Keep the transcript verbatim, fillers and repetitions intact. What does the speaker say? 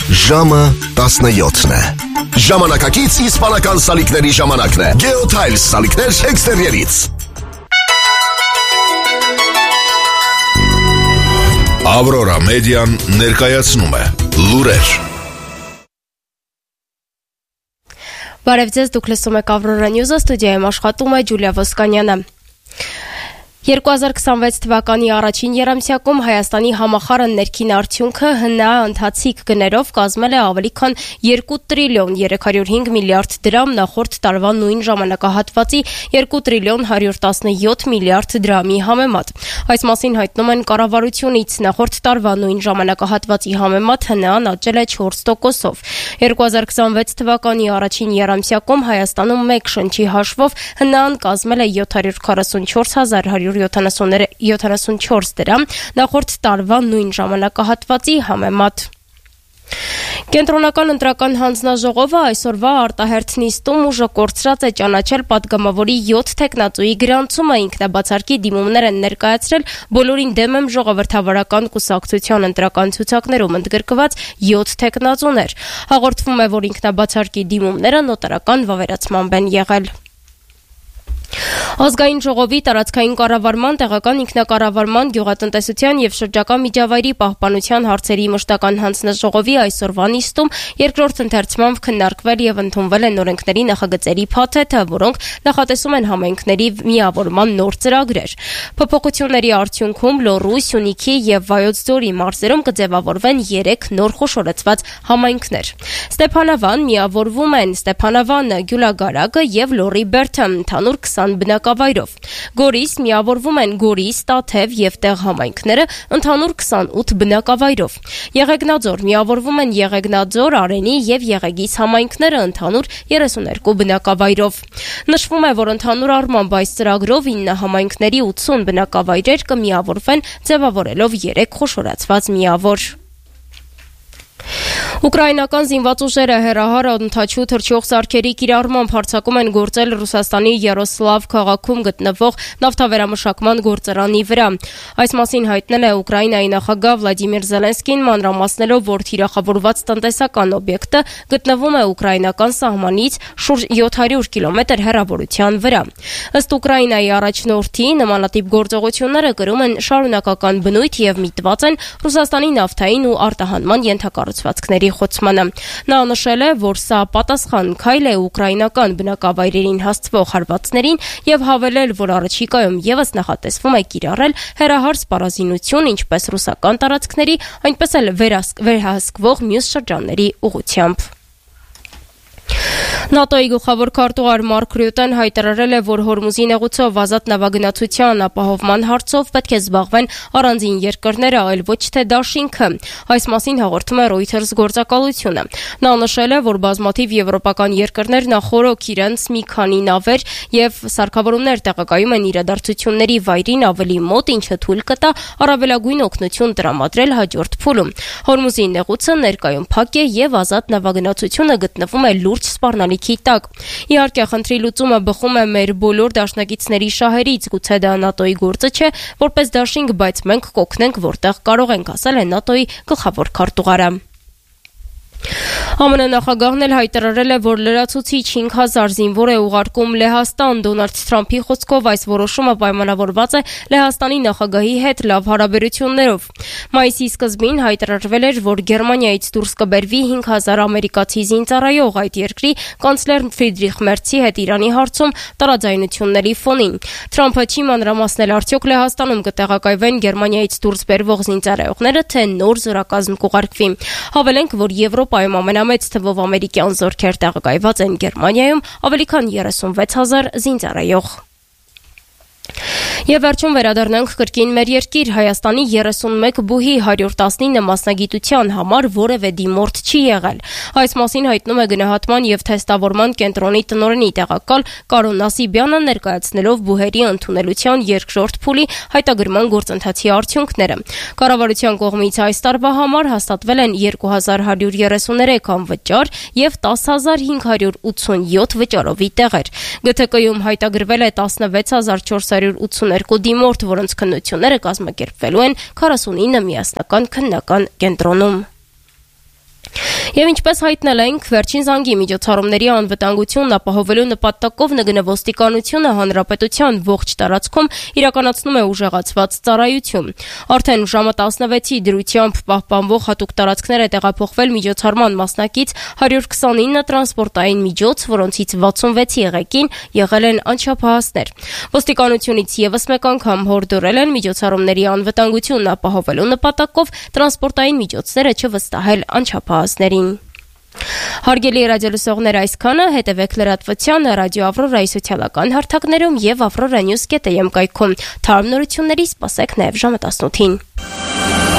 Ժամը տասնյոթն է։ Ժամանակակից իսպանական սալիկների ժամանակն է։ Geotiles սալիկներ էքստերիերից։ Aurora Median ներկայացնում է լուրեր։ Բարև ձեզ, դուք լսում եք Aurora News-ը, ստուդիայում աշխատում է Ջուլիա Ոսկանյանը։ երկու հազար քսանվեց թվականի առաջին երամսյակում Հայաստանի համախառն ներքին արդյունքը ՀՆԱ ընթացիկ գներով կազմել է ավելի քան երկու տրիլիոն երեք հարյուր հինգ միլիարդ դրամ նախորդ տարվա նույն ժամանակահատվածի երկու տրիլիոն հարյուր տասնյոթ միլիարդ դրամի համեմատ։ Այս մասին հայտնում են կառավարությունից, նախորդ տարվա նույն ժամանակահատվածի համեմատ ՀՆԱ-ն աճել է չորս տոկոսով։ երկու հազար քսանվեց թվականի առաջին երամսյակում Հայաստանում մեկ շնչի հաշվով ՀՆԱ-ն կազմել է յոթ հարյուր քառասունչորս հազար հարյուր յոթանասունչորս դրամ, նախորդ տարվա նույն ժամանակահատվածի համեմատ։ Կենտրոնական ընտրական հանձնաժողովը այսօրվա արտահերթ նիստում ուժը կորցրած է ճանաչել պատգամավորի յոթ թեկնածուի գրանցումը, ինքնաբացարկի դիմումներ են ներկայացրել բոլորին դեմ եմ ժողովրդավարական կուսակցության ընտրական ցուցակներում ընդգրկված յոթ թեկնածուներ։ Հաղորդվում է, որ ինքնաբացարկի դիմումները նոտարական վավերացմամբ են եղել։ Ազգային ժողովի տարածքային կառավարման, տեղական ինքնակառավարման, գյուղատնտեսության եւ շրջակա միջավայրի պահպանության հարցերի մշտական հանձնաժողովի այսօրվա նիստում երկրորդ ընթերցմամբ քննարկվել եւ ընդունվել են օրենքների նախագծերի փաթեթը, որոնք նախատեսում են համայնքների միավորման նոր ծրագրեր։ Փոփոխությունների արդյունքում Լոռու, Սյունիքի եւ Վայոց ձորի մարզերում կձևավորվեն երեք նոր խոշորացված համայնքներ։ Ստեփանավան միավորվում են Ստեփանավանը, Գյուլագարակը եւ Լոռի Բերդը, ընդհանուր քսան բնակավայրով։ Գորիս միավորվում են Գորիս, Տաթև եւ Տեղ համայնքները, ընդհանուր քսանութ բնակավայրով։ Եղեգնաձոր միավորվում են Եղեգնաձոր, Արենի եւ Եղեգիս համայնքները, ընդհանուր երեսուներկու բնակավայրով։ Նշվում է, որ ընդհանուր առմամբ այս ծրագրով ինը համայնքների ութսուն բնակավայրեր կմիավորվեն, ձևավորելով երեք խոշորացված միավոր։ Ուկրաինական զինված ուժերը հեռահար անընդհաճ թռչող սարքերի կիրառմամբ հարձակում են գործել Ռուսաստանի Յարոսլավ քաղաքում գտնվող նավթավերամշակման գործարանի վրա։ Այս մասին հայտնել է Ուկրաինայի նախագահ Վլադիմիր Զելենսկին, մանրամասնելով, որ թիրախավորված տնտեսական օբյեկտը գտնվում է ուկրաինական սահմանից շուրջ յոթ հարյուր կիլոմետր հեռավորության վրա։ Ըստ Ուկրաինայի առաջնորդի, նմանատիպ գործողությունները կրում են շարունակական բնույթ եւ միտված են Ռուսաստանի նավթային ու արտահանման ենթակառուցվածքների խոցմանը։ Նա նշել է, որ սա պատասխան քայլ է ուկրաինական բնակավայրերին հասցվող հարվածներին եւ հավելել, որ առաջիկայում եւս նախատեսվում է կիրառել հեռահար սպառազինություն ինչպես ռուսական տարածքների, այնպես էլ վերահսկվող մյուս շրջանների ուղղությամբ։ ՆԱՏՕ-ի գլխավոր քարտուղար Մարկ Ռյուտեն հայտարարել է, որ Հորմուզի նեղուցով ազատ նավագնացության ապահովման հարցով պետք է զբաղվեն առանձին երկրները, այլ ոչ թե դաշինքը։ Այս մասին հաղորդում է Reuters գործակալությունը։ Նա նշել է, որ բազմաթիվ եվրոպական երկրներ նախորոք իրենց մի քանի նավեր եւ սարքավորումներ տեղակայում են իրադարձությունների վայրին ավելի մոտ, ինչը թույլ կտա առավելագույն օգնություն տրամադրել հաջորդ փուլում։ Հորմուզի նեղուցը ներկայում փակ է եւ ազատ նավագնացությունը գտնվում է լուրջ սպառնալիքի տակ։ Իհարկե, խնդրի լուծումը բխում է մեր բոլոր դաշնակիցների շահերից, գուցե դա ՆԱՏՕ-ի գործը չէ, որպես դաշինք, բայց մենք կօգնենք որտեղ կարող ենք, ասել է ՆԱՏՕ-ի գլխավոր քարտուղարը։ ԱՄՆ նախագահն էլ հայտարարել է, որ լրացուցիչ հինգ հազար զինվոր է ուղարկում Լեհաստան։ Դոնալդ Թրամփի խոսքով այս որոշումը պայմանավորված է Լեհաստանի նախագահի հետ լավ հարաբերություններով։ Մայիսի սկզբին հայտարարվել էր, որ Գերմանիայից դուրս կբերվի հինգ հազար ամերիկացի զինծառայող այդ երկրի կանցլեր Ֆրիդրիխ Մերցի հետ Իրանի հարցում տարաձայնությունների ֆոնին։ Թրամփը չի մանրամասնել, արդյոք Լեհաստանում կտեղակայվեն Գերմանիայից դուրս բերվող զինծառայողները, թե նոր զորակազմ կուղարկվի։ Հավելենք, որ Եվրոպայում ամենամեծ թվով ամերիկյան զորքեր տեղակայված են Գերմանիայում, ավելի քան երեսունվեց հազար զինծառայող։ Եվ վերջում վերադառնանք կրկին մեր երկիր Հայաստանի երեսունմեկ բուհի հարյուր տասնինը մասնագիտության համար որևէ դիմորդ չի եղել։ Այս մասին հայտնում է գնահատման եւ թեստավորման կենտրոնի տնօրենի տեղակալ Կարոն Նասիբյանը, ներկայացնելով բուհերի ընդունելության երկրորդ փուլի հայտագրման գործընթացի արդյունքները։ Կառավարության կողմից այս տարվա համար հաստատվել են երկու հազար հարյուր երեսուներեք անվճար եւ տասը հազար հինգ հարյուր ութսունյոթ վճարովի տեղեր։ ԳԹԿ-ում հայտագրվել է տասնվեց հազար չորս հարյուր ութսուներկու դիմորդ, որոնց քննությունները կազմակերպվելու են քառասունինը միասնական քննական կենտրոնում։ Եվ ինչպես հայտնել ենք, վերջին զանգի միջոցառումների անվտանգությունն ապահովելու նպատակով ՆԳՆ ոստիկանությունը հանրապետության ողջ տարածքում իրականացնում է ուժեղացված ծառայություն։ Արդեն ժամը տասնվեցի դրությամբ պահպանվող հատուկ տարածքներ է տեղափոխվել միջոցառման մասնակից հարյուր քսանինը տրանսպորտային միջոց, որոնցից վաթսունվեցի եղեկին եղել են անչափահասներ։ Ոստիկանությունից եւս մեկ անգամ հորդորել են միջոցառումների անվտանգությունն ապահովելու նպատակով տրանսպորտային միջոցները չվստահել անչափահասներին։ Հարգելի ռադիոլսողներ, այսքանը, հետևեք լրատվությանը Ռադիո Ավրորայի սոցիալական հարթակներում եւ avroranews.am կայքում։ Թարմ նորությունների սպասեք նաեւ ժամը տասնութին։